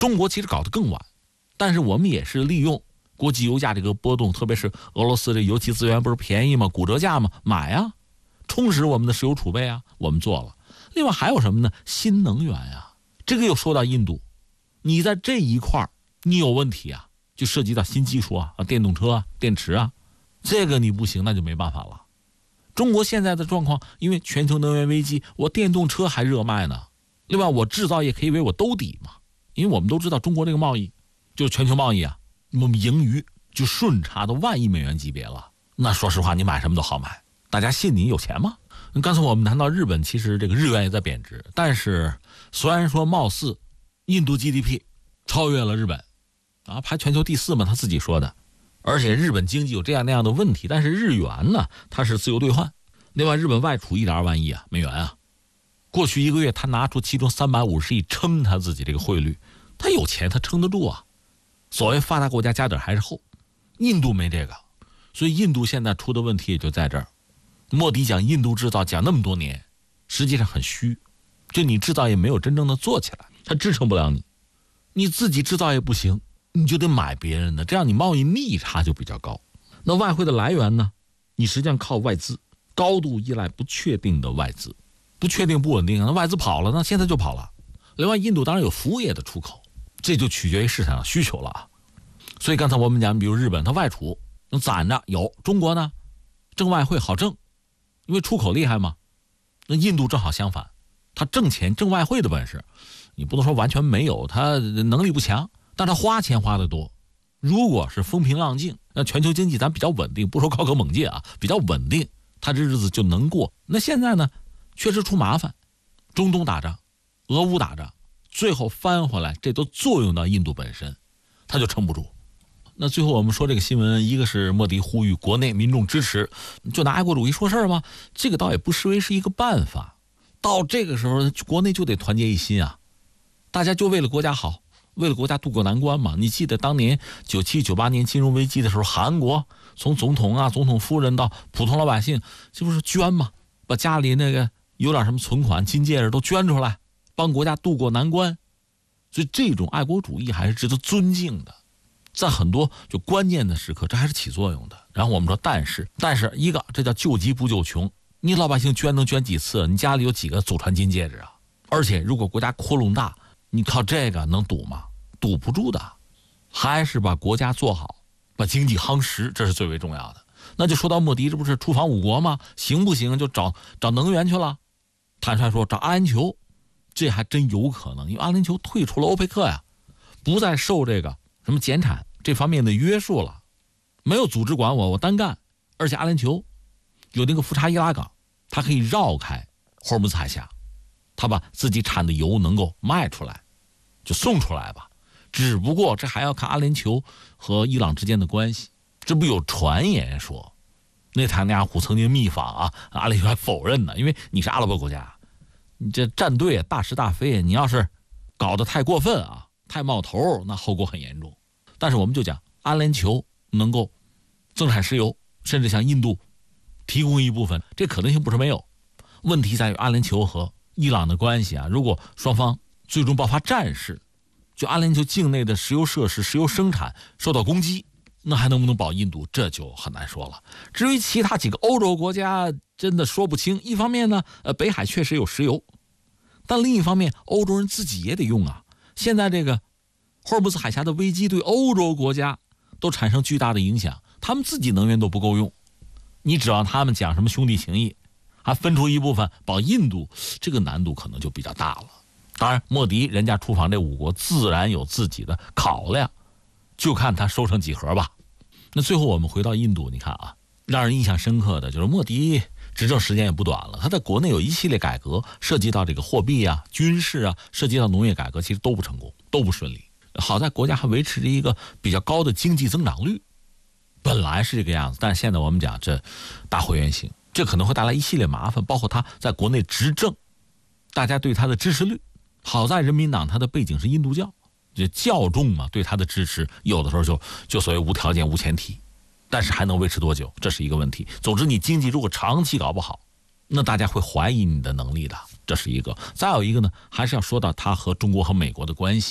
中国其实搞得更晚，但是我们也是利用国际油价这个波动，特别是俄罗斯这油气资源不是便宜吗？骨折价吗？买啊，充实我们的石油储备啊，我们做了。另外还有什么呢？新能源啊，这个又说到印度，你在这一块你有问题啊，就涉及到新技术啊，电动车啊，电池啊，这个你不行，那就没办法了。中国现在的状况，因为全球能源危机，我电动车还热卖呢。另外，我制造业可以为我兜底嘛，因为我们都知道中国这个贸易就是全球贸易啊，我们盈余就顺差到万亿美元级别了。那说实话，你买什么都好买，大家信你有钱吗？刚才我们谈到日本，其实这个日元也在贬值，但是虽然说貌似印度 GDP 超越了日本啊，排全球第4嘛，他自己说的。而且日本经济有这样那样的问题，但是日元呢，它是自由兑换。另外，日本外储1.2万亿啊美元啊，过去1个月他拿出其中350亿撑他自己这个汇率，他有钱他撑得住啊。所谓发达国家家底还是厚，印度没这个，所以印度现在出的问题也就在这儿。莫迪讲印度制造讲那么多年，实际上很虚，就你制造业没有真正的做起来，它支撑不了你。你自己制造也不行，你就得买别人的，这样你贸易逆差就比较高。那外汇的来源呢？你实际上靠外资，高度依赖不确定的外资，不确定不稳定，那外资跑了呢，现在就跑了。另外，印度当然有服务业的出口，这就取决于市场上需求了啊。所以刚才我们讲，比如日本它外储能攒着有，中国呢挣外汇好挣，因为出口厉害嘛。那印度正好相反，他挣钱挣外汇的本事，你不能说完全没有，他能力不强，但他花钱花得多。如果是风平浪静，那全球经济咱比较稳定，不说高歌猛进啊，比较稳定，他这日子就能过。那现在呢，确实出麻烦，中东打仗，俄乌打仗，最后翻回来，这都作用到印度本身，他就撑不住。那最后我们说这个新闻，一个是莫迪呼吁国内民众支持，就拿爱国主义说事儿吗？这个倒也不失为是一个办法。到这个时候，国内就得团结一心啊，大家就为了国家好，为了国家渡过难关嘛。你记得当年97、98年金融危机的时候，韩国从总统啊、总统夫人到普通老百姓，这不是捐嘛？把家里那个有点什么存款、金戒指都捐出来，帮国家渡过难关。所以这种爱国主义还是值得尊敬的。在很多就关键的时刻，这还是起作用的。然后我们说，但是一个，这叫救急不救穷。你老百姓捐能捐几次？你家里有几个祖传金戒指啊？而且如果国家窟窿大，你靠这个能堵吗？堵不住的。还是把国家做好，把经济夯实，这是最为重要的。那就说到莫迪，这不是出访5国吗？行不行？就找能源去了。坦率说，找阿联酋，这还真有可能，因为阿联酋退出了欧佩克呀，不再受这个什么减产这方面的约束了，没有组织管我单干。而且阿联酋有那个富查伊拉港，它可以绕开霍尔木兹海峡，它把自己产的油能够卖出来，就送出来吧。只不过这还要看阿联酋和伊朗之间的关系。这不有传言说内塔尼亚胡曾经密访啊，阿联酋还否认呢，因为你是阿拉伯国家，你这站队大是大非，你要是搞得太过分啊，太冒头，那后果很严重。但是我们就讲阿联酋能够增产石油，甚至向印度提供一部分，这可能性不是没有。问题在于阿联酋和伊朗的关系啊，如果双方最终爆发战事，就阿联酋境内的石油设施、石油生产受到攻击，那还能不能保印度，这就很难说了。至于其他几个欧洲国家，真的说不清。一方面呢，北海确实有石油，但另一方面，欧洲人自己也得用啊。现在这个霍尔木兹海峡的危机对欧洲国家都产生巨大的影响，他们自己能源都不够用，你指望他们讲什么兄弟情谊，还分出一部分保印度，这个难度可能就比较大了。当然，莫迪人家出访这5国，自然有自己的考量，就看他收成几何吧。那最后我们回到印度，你看啊，让人印象深刻的就是莫迪执政时间也不短了，他在国内有一系列改革，涉及到这个货币啊、军事啊，涉及到农业改革，其实都不成功，都不顺利。好在国家还维持着一个比较高的经济增长率，本来是这个样子，但现在我们讲这大回原形，这可能会带来一系列麻烦，包括他在国内执政，大家对他的支持率。好在人民党他的背景是印度教，这教众嘛，对他的支持有的时候就所谓无条件无前提，但是还能维持多久，这是一个问题。总之，你经济如果长期搞不好，那大家会怀疑你的能力的，这是一个。再有一个呢，还是要说到他和中国和美国的关系。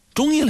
中医